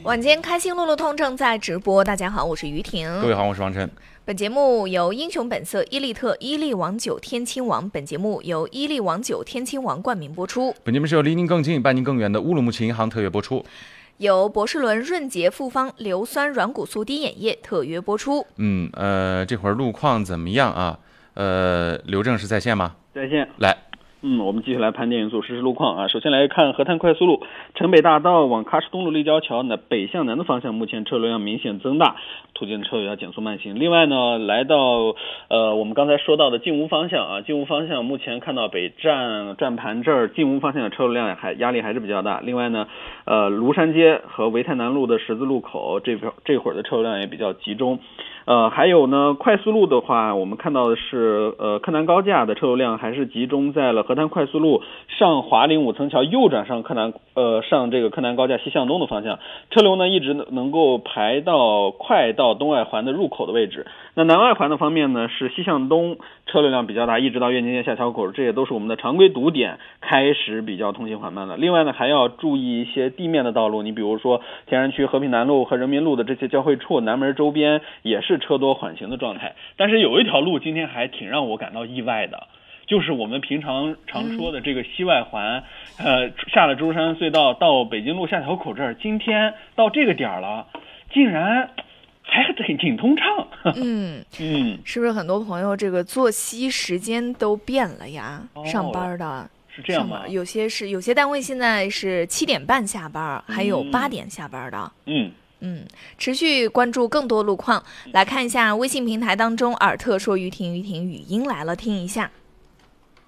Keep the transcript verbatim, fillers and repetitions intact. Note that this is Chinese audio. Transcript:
晚间开心路路通正在直播，大家好，我是于婷。 各位好，我是王晨。 本节目由英雄本色、伊利特、伊利王酒、天亲王。本节目由伊利王酒、天亲王冠名播出。 本节目是由离您更近、伴您更远的乌鲁木齐银行特约播出。 由博士伦润洁复方硫酸软骨素滴眼液特约播出。 嗯，呃，这会儿路况怎么样啊？呃，刘正是在线吗？ 在线。 来。 嗯，我们继续来盘点元素实时路况啊。首先来看河滩快速路城北大道往喀什东路立交桥呢北向南的方向，目前车流量明显增大，途经的车友要减速慢行。另外呢，来到呃我们刚才说到的晋吴方向啊，晋吴方向目前看到北站站盘这儿晋吴方向的车流量还压力还是比较大。另外呢，呃庐山街和维泰南路的十字路口这这会儿的车流量也比较集中。呃，还有呢，快速路的话，我们看到的是，呃，柯南高架的车流量还是集中在了河滩快速路上华林五层桥右转上柯南，呃，上这个柯南高架西向东的方向，车流呢一直能够排到快到东外环的入口的位置。那南外环的方面呢，是西向东车流量比较大，一直到岳宁街下桥口，这也都是我们的常规堵点，开始比较通行缓慢了。另外呢，还要注意一些地面的道路，你比如说天然区和平南路和人民路的这些交汇处，南门周边也是车多缓行的状态。但是有一条路今天还挺让我感到意外的，就是我们平常常说的这个西外环，呃，下了舟山隧道到北京路下桥口这儿，今天到这个点了，竟然还挺挺通畅。 嗯嗯， 是不是很多朋友这个作息时间都变了呀？哦、上班的是这样吗？ 有些是有些单位现在是七点半下班，还有八点下班的。 嗯。 嗯，持续关注更多路况，来看一下微信平台当中，尔特说于婷于婷语音来了，听一下。